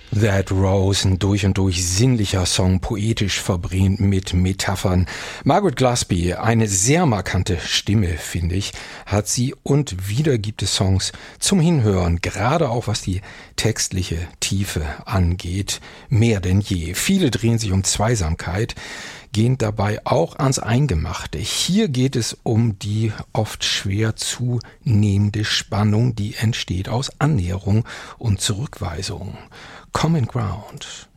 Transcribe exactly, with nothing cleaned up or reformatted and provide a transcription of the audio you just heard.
That Rose, ein durch und durch sinnlicher Song, poetisch verbrämt mit Metaphern. Margaret Gillespie, eine sehr markante Stimme, finde ich, hat sie, und wieder gibt es Songs zum Hinhören, gerade auch was die textliche Tiefe angeht, mehr denn je. Viele drehen sich um Zweisamkeit, gehen dabei auch ans Eingemachte. Hier geht es um die oft schwer zunehmende Spannung, die entsteht aus Annäherung und Zurückweisung. Common Ground.